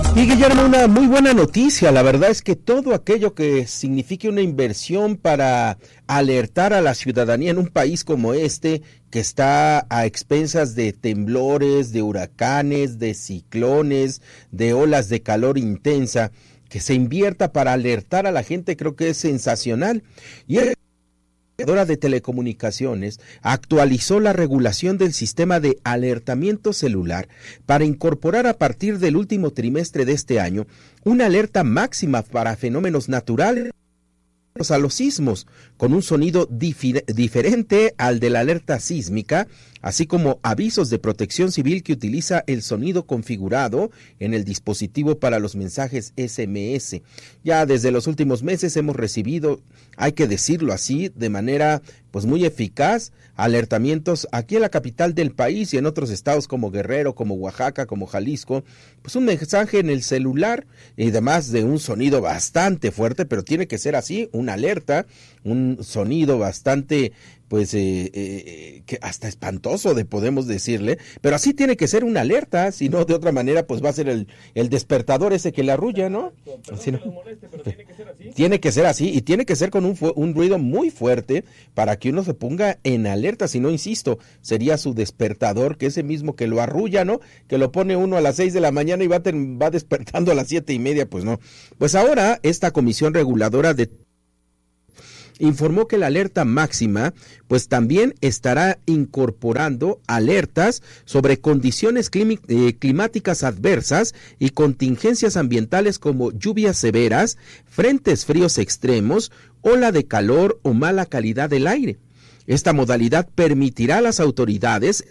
Y Guillermo, una muy buena noticia. La verdad es que todo aquello que signifique una inversión para alertar a la ciudadanía en un país como este, que está a expensas de temblores, de huracanes, de ciclones, de olas de calor intensa, que se invierta para alertar a la gente, creo que es sensacional. Y la Reguladora de Telecomunicaciones actualizó la regulación del sistema de alertamiento celular para incorporar a partir del último trimestre de este año una alerta máxima para fenómenos naturales a los sismos, con un sonido diferente al de la alerta sísmica, así como avisos de protección civil que utiliza el sonido configurado en el dispositivo para los mensajes SMS. Ya desde los últimos meses hemos recibido, hay que decirlo así, de manera pues muy eficaz, alertamientos aquí en la capital del país y en otros estados como Guerrero, como Oaxaca, como Jalisco, pues un mensaje en el celular y además de un sonido bastante fuerte, pero tiene que ser así, una alerta, un sonido bastante pues que hasta espantoso podemos decirle, pero así tiene que ser una alerta, si no de otra manera pues va a ser el despertador ese que le arrulla, ¿no? Así, ¿no? Tiene que ser así y tiene que ser con un ruido muy fuerte para que uno se ponga en alerta, si no, insisto, sería su despertador, que ese mismo que lo arrulla, ¿no? Que lo pone uno a las 6 de la mañana y va despertando a las 7:30, pues no. Pues ahora esta comisión reguladora informó que la alerta máxima pues también estará incorporando alertas sobre condiciones climáticas adversas y contingencias ambientales como lluvias severas, frentes fríos extremos, ola de calor o mala calidad del aire. Esta modalidad permitirá a las autoridades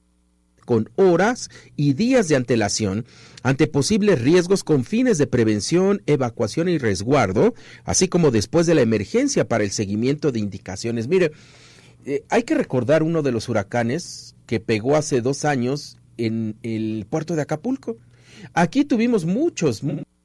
con horas y días de antelación ante posibles riesgos con fines de prevención, evacuación y resguardo, así como después de la emergencia para el seguimiento de indicaciones. Mire, hay que recordar uno de los huracanes que pegó hace 2 años en el puerto de Acapulco. Aquí tuvimos muchos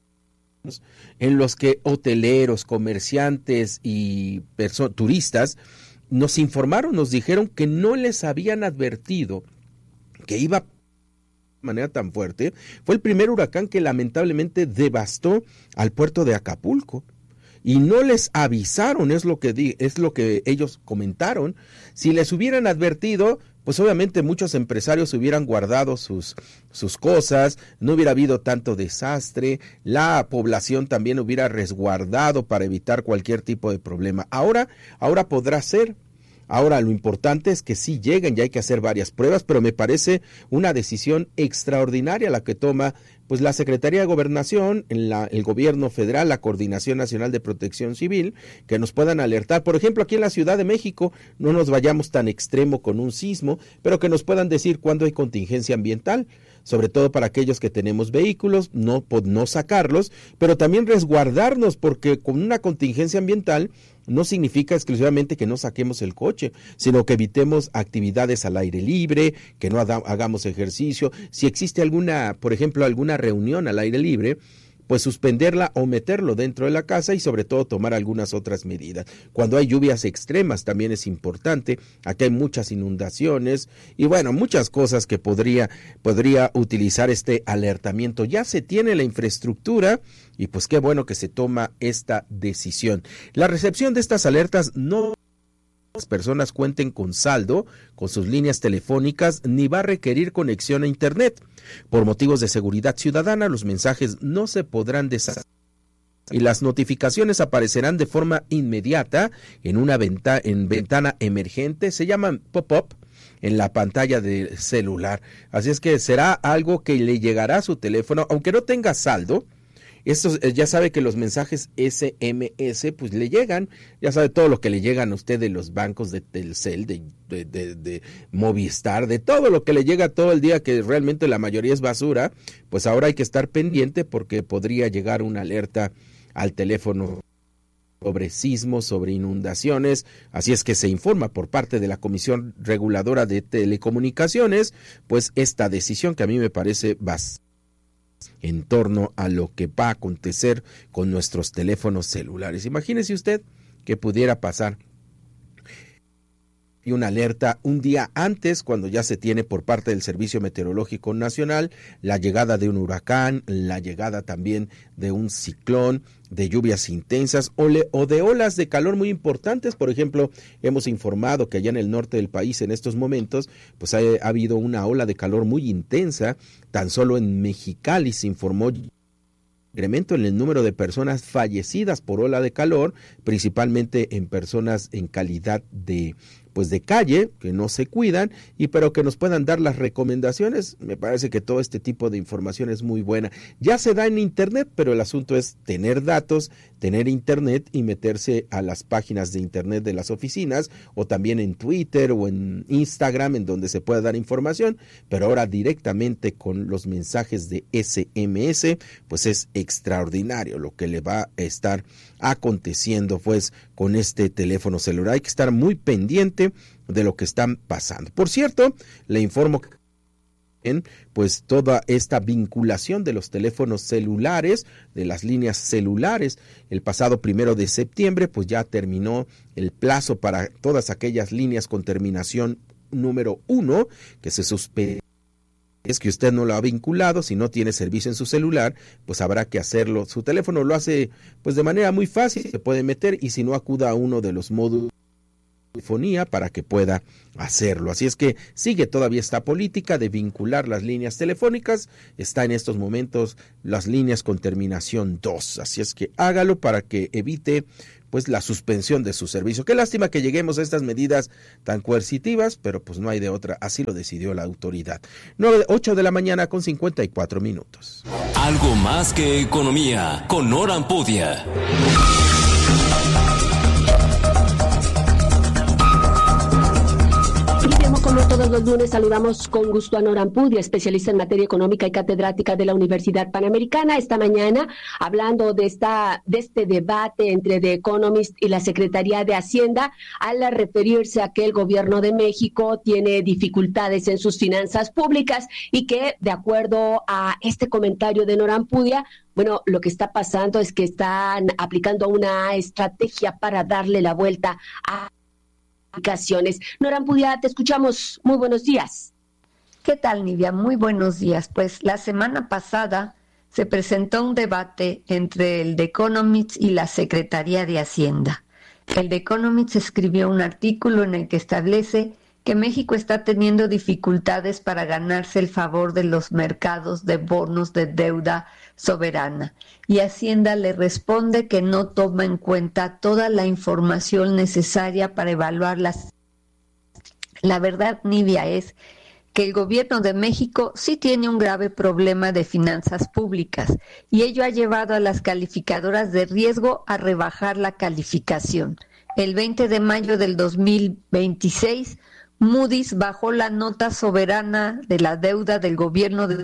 en los que hoteleros, comerciantes y turistas nos informaron, nos dijeron que no les habían advertido que iba de manera tan fuerte. Fue el primer huracán que lamentablemente devastó al puerto de Acapulco y no les avisaron, es lo que ellos comentaron. Si les hubieran advertido, pues obviamente muchos empresarios hubieran guardado sus cosas, no hubiera habido tanto desastre, la población también hubiera resguardado para evitar cualquier tipo de problema. Ahora podrá ser. Ahora, lo importante es que sí lleguen, ya hay que hacer varias pruebas, pero me parece una decisión extraordinaria la que toma pues la Secretaría de Gobernación, el Gobierno Federal, la Coordinación Nacional de Protección Civil, que nos puedan alertar. Por ejemplo, aquí en la Ciudad de México, no nos vayamos tan extremo con un sismo, pero que nos puedan decir cuándo hay contingencia ambiental, sobre todo para aquellos que tenemos vehículos, no sacarlos, pero también resguardarnos, porque con una contingencia ambiental no significa exclusivamente que no saquemos el coche, sino que evitemos actividades al aire libre, que no hagamos ejercicio. Si existe por ejemplo, alguna reunión al aire libre, pues suspenderla o meterlo dentro de la casa y sobre todo tomar algunas otras medidas. Cuando hay lluvias extremas también es importante, aquí hay muchas inundaciones y bueno, muchas cosas que podría utilizar este alertamiento. Ya se tiene la infraestructura y pues qué bueno que se toma esta decisión. La recepción de estas alertas no las personas cuenten con saldo con sus líneas telefónicas ni va a requerir conexión a internet. Por motivos de seguridad ciudadana, los mensajes no se podrán deshacer y las notificaciones aparecerán de forma inmediata en una ventana emergente, se llaman pop-up, en la pantalla del celular. Así es que será algo que le llegará a su teléfono, aunque no tenga saldo. Esto ya sabe que los mensajes SMS pues le llegan, ya sabe todo lo que le llegan a usted de los bancos de Telcel, de Movistar, de todo lo que le llega todo el día, que realmente la mayoría es basura. Pues ahora hay que estar pendiente porque podría llegar una alerta al teléfono sobre sismos, sobre inundaciones. Así es que se informa por parte de la Comisión Reguladora de Telecomunicaciones pues esta decisión que a mí me parece bastante en torno a lo que va a acontecer con nuestros teléfonos celulares. Imagínese usted que pudiera pasar y una alerta un día antes, cuando ya se tiene por parte del Servicio Meteorológico Nacional la llegada de un huracán, la llegada también de un ciclón, de lluvias intensas o de olas de calor muy importantes. Por ejemplo, hemos informado que allá en el norte del país en estos momentos pues ha habido una ola de calor muy intensa. Tan solo en Mexicali se informó incremento en el número de personas fallecidas por ola de calor, principalmente en personas en calidad de calle, que no se cuidan, pero que nos puedan dar las recomendaciones. Me parece que todo este tipo de información es muy buena. Ya se da en internet, pero el asunto es tener datos, tener internet y meterse a las páginas de internet de las oficinas, o también en Twitter o en Instagram, en donde se pueda dar información, pero ahora directamente con los mensajes de SMS, pues es extraordinario lo que le va a estar aconteciendo pues con este teléfono celular. Hay que estar muy pendiente de lo que están pasando. Por cierto, le informo que pues toda esta vinculación de los teléfonos celulares, de las líneas celulares, el pasado 1 de septiembre, pues ya terminó el plazo para todas aquellas líneas con terminación número 1 que se suspendió. Es que usted no lo ha vinculado, si no tiene servicio en su celular, pues habrá que hacerlo. Su teléfono lo hace pues de manera muy fácil, se puede meter, y si no, acuda a uno de los módulos de telefonía para que pueda hacerlo. Así es que sigue todavía esta política de vincular las líneas telefónicas. Está en estos momentos las líneas con terminación 2. Así es que hágalo para que evite pues la suspensión de su servicio. Qué lástima que lleguemos a estas medidas tan coercitivas, pero pues no hay de otra, así lo decidió la autoridad. 8 de la mañana con 54 minutos. Algo más que economía, con Nora Ampudia. Como todos los lunes, saludamos con gusto a Nora Ampudia, especialista en materia económica y catedrática de la Universidad Panamericana. Esta mañana, hablando de este debate entre The Economist y la Secretaría de Hacienda, al referirse a que el gobierno de México tiene dificultades en sus finanzas públicas y que, de acuerdo a este comentario de Nora Ampudia, bueno, lo que está pasando es que están aplicando una estrategia para darle la vuelta a aplicaciones. Nora Ampudia, te escuchamos. Muy buenos días. ¿Qué tal, Nidia? Muy buenos días. Pues la semana pasada se presentó un debate entre el The Economist y la Secretaría de Hacienda. El The Economist escribió un artículo en el que establece que México está teniendo dificultades para ganarse el favor de los mercados de bonos de deuda soberana, y Hacienda le responde que no toma en cuenta toda la información necesaria para evaluarlas. La verdad, Nidia, es que el gobierno de México sí tiene un grave problema de finanzas públicas, y ello ha llevado a las calificadoras de riesgo a rebajar la calificación. El 20 de mayo del 2026, Moody's bajó la nota soberana de la deuda del gobierno de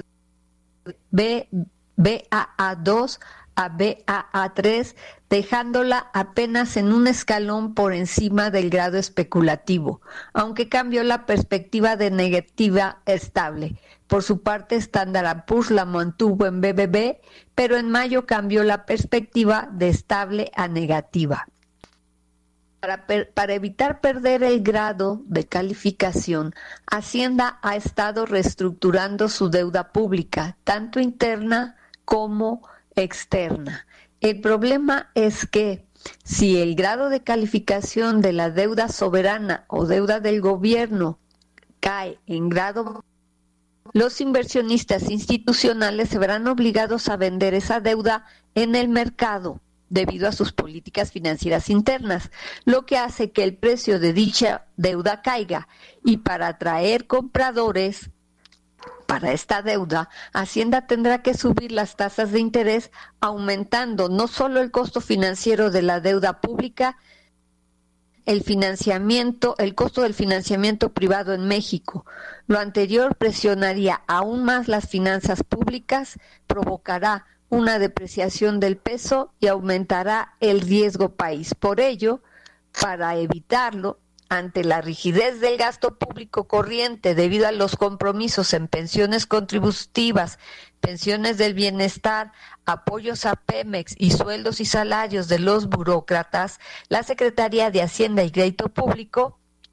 Baa2 a Baa3, dejándola apenas en un escalón por encima del grado especulativo, aunque cambió la perspectiva de negativa estable. Por su parte, Standard & Poor's la mantuvo en BBB, pero en mayo cambió la perspectiva de estable a negativa. Para evitar perder el grado de calificación, Hacienda ha estado reestructurando su deuda pública, tanto interna como externa. El problema es que si el grado de calificación de la deuda soberana o deuda del gobierno cae en grado, los inversionistas institucionales se verán obligados a vender esa deuda en el mercado debido a sus políticas financieras internas, lo que hace que el precio de dicha deuda caiga, y para atraer compradores para esta deuda, Hacienda tendrá que subir las tasas de interés, aumentando no solo el costo financiero de la deuda pública, el costo del financiamiento privado en México. Lo anterior presionaría aún más las finanzas públicas, provocará una depreciación del peso y aumentará el riesgo país. Por ello, para evitarlo, ante la rigidez del gasto público corriente debido a los compromisos en pensiones contributivas, pensiones del bienestar, apoyos a Pemex y sueldos y salarios de los burócratas, la Secretaría de Hacienda y Crédito Público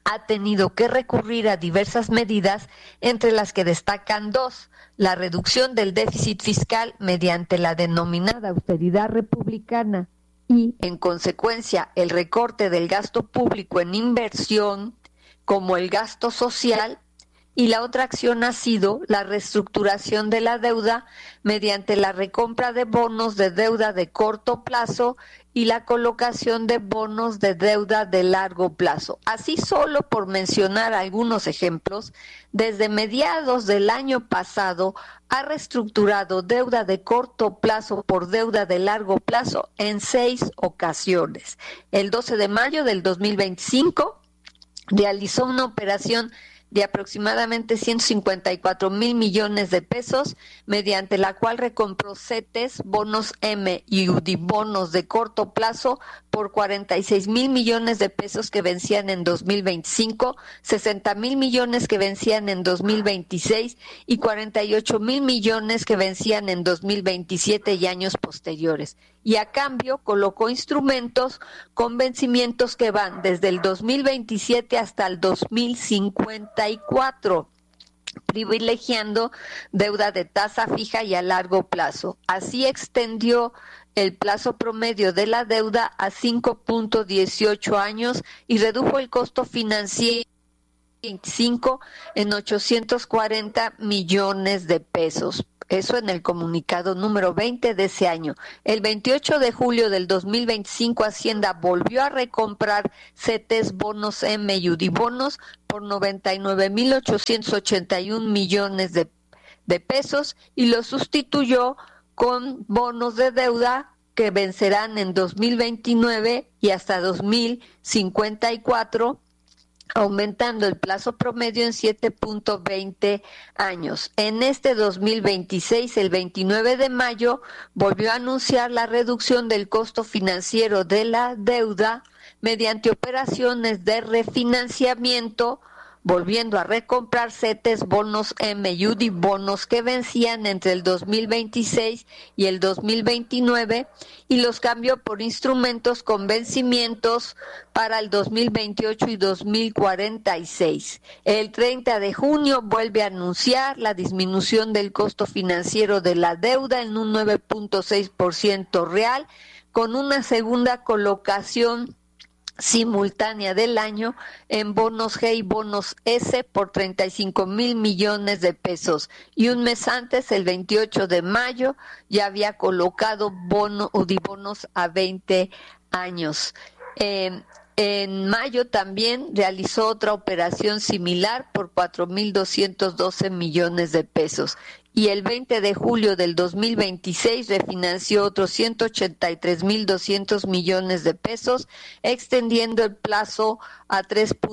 ha tenido que recurrir a diversas medidas, entre las que destacan 2: la reducción del déficit fiscal mediante la denominada austeridad republicana y, en consecuencia, el recorte del gasto público en inversión, como el gasto social, y la otra acción ha sido la reestructuración de la deuda mediante la recompra de bonos de deuda de corto plazo y la colocación de bonos de deuda de largo plazo. Así, solo por mencionar algunos ejemplos, desde mediados del año pasado ha reestructurado deuda de corto plazo por deuda de largo plazo en 6 ocasiones. El 12 de mayo del 2025 realizó una operación de aproximadamente 154,000 millones de pesos, mediante la cual recompró CETES, bonos M y UDIbonos de corto plazo por 46,000 millones de pesos que vencían en 2025, 60,000 millones que vencían en 2026 y 48,000 millones que vencían en 2027 y años posteriores. Y a cambio colocó instrumentos con vencimientos que van desde el 2027 hasta el 2054, privilegiando deuda de tasa fija y a largo plazo. Así extendió el plazo promedio de la deuda a 5.18 años y redujo el costo financiero 25 en 840 millones de pesos. Eso en el comunicado número 20 de ese año. El 28 de julio del 2025, Hacienda volvió a recomprar CETES, bonos M y UDIbonos por 99,881 millones de pesos y lo sustituyó con bonos de deuda que vencerán en 2029 y hasta 2054, aumentando el plazo promedio en 7.20 años. En este 2026, el 29 de mayo, volvió a anunciar la reducción del costo financiero de la deuda mediante operaciones de refinanciamiento, volviendo a recomprar CETES, bonos M y UDIbonos que vencían entre el 2026 y el 2029 y los cambió por instrumentos con vencimientos para el 2028 y 2046. El 30 de junio vuelve a anunciar la disminución del costo financiero de la deuda en un 9.6% real, con una segunda colocación simultánea del año en bonos G y bonos S por 35,000 millones de pesos. Y un mes antes, el 28 de mayo, ya había colocado UDIbonos a 20 años. En mayo también realizó otra operación similar por 4,212 millones de pesos. Y el 20 de julio del 2026 refinanció otros 183,200 millones de pesos, extendiendo el plazo a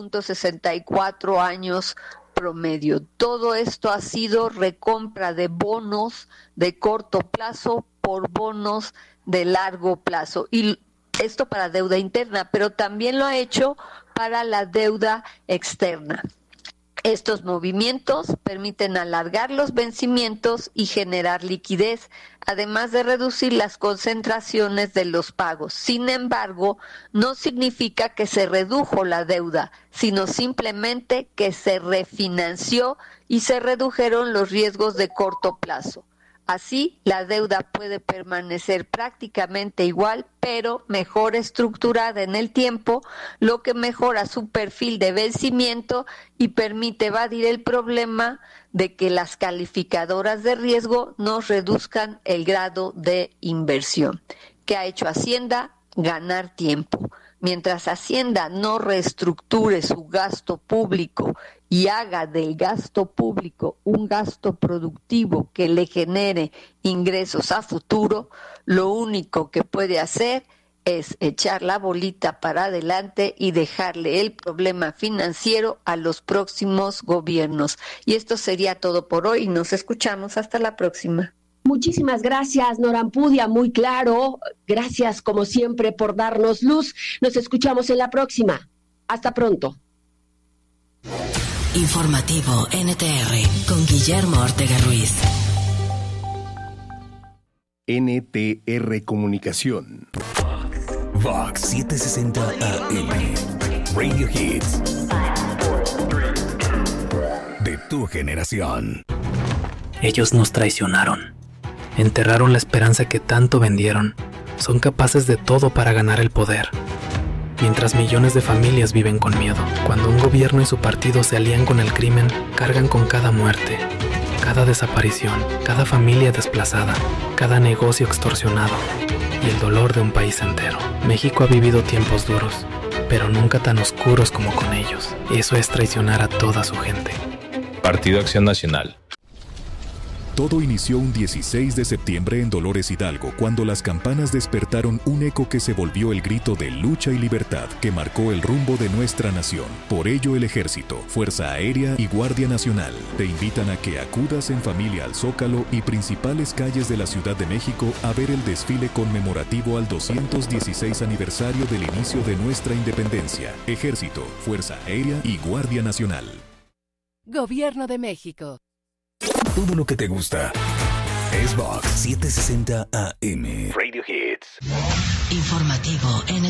3.64 años promedio. Todo esto ha sido recompra de bonos de corto plazo por bonos de largo plazo. Y esto para deuda interna, pero también lo ha hecho para la deuda externa. Estos movimientos permiten alargar los vencimientos y generar liquidez, además de reducir las concentraciones de los pagos. Sin embargo, no significa que se redujo la deuda, sino simplemente que se refinanció y se redujeron los riesgos de corto plazo. Así, la deuda puede permanecer prácticamente igual, pero mejor estructurada en el tiempo, lo que mejora su perfil de vencimiento y permite evadir el problema de que las calificadoras de riesgo nos reduzcan el grado de inversión. ¿Qué ha hecho Hacienda? Ganar tiempo. Mientras Hacienda no reestructure su gasto público y haga del gasto público un gasto productivo que le genere ingresos a futuro, lo único que puede hacer es echar la bolita para adelante y dejarle el problema financiero a los próximos gobiernos. Y esto sería todo por hoy y nos escuchamos hasta la próxima. Muchísimas gracias, Nora Ampudia, muy claro. Gracias, como siempre, por darnos luz. Nos escuchamos en la próxima. Hasta pronto. Informativo NTR con Guillermo Ortega Ruiz. NTR Comunicación. Vox 760 AM. Radio Hits. De tu generación. Ellos nos traicionaron. Enterraron la esperanza que tanto vendieron. Son capaces de todo para ganar el poder. Mientras millones de familias viven con miedo. Cuando un gobierno y su partido se alían con el crimen, cargan con cada muerte, cada desaparición, cada familia desplazada, cada negocio extorsionado y el dolor de un país entero. México ha vivido tiempos duros, pero nunca tan oscuros como con ellos. Eso es traicionar a toda su gente. Partido Acción Nacional. Todo inició un 16 de septiembre en Dolores Hidalgo, cuando las campanas despertaron un eco que se volvió el grito de lucha y libertad que marcó el rumbo de nuestra nación. Por ello, el Ejército, Fuerza Aérea y Guardia Nacional te invitan a que acudas en familia al Zócalo y principales calles de la Ciudad de México a ver el desfile conmemorativo al 216 aniversario del inicio de nuestra independencia. Ejército, Fuerza Aérea y Guardia Nacional. Gobierno de México. Todo lo que te gusta es Vox 760 AM. Radio Hits. Informativo NTR.